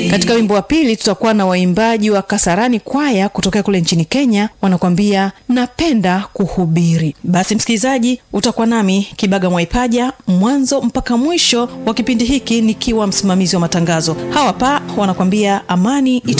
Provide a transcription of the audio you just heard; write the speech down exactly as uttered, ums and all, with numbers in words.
Katika wimbo wa pili tutakuwa na waimbaji wa Kasarani Kwaya kutoka kule nchini Kenya, wanakuambia napenda kuhubiri. Basi msikilizaji, utakuwa nami Kibaga Mwaipaja mwanzo mpaka mwisho wa kipindi hiki nikiwa msimamizi wa matangazo. Hawa pa wanakuambia amani ito